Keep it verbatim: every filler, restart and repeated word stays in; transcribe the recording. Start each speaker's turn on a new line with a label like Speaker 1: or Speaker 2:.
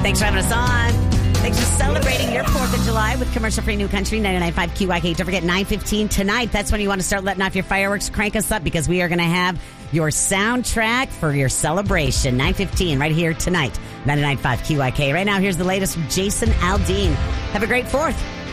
Speaker 1: Thanks for having us on. Thanks for celebrating your fourth of July with commercial-free New Country ninety-nine point five Q Y K. Don't forget, nine fifteen tonight. That's when you want to start letting off your fireworks. Crank us up because we are going to have your soundtrack for your celebration. nine fifteen right here tonight. ninety-nine point five Q Y K. Right now, here's the latest from Jason Aldean. Have a great fourth.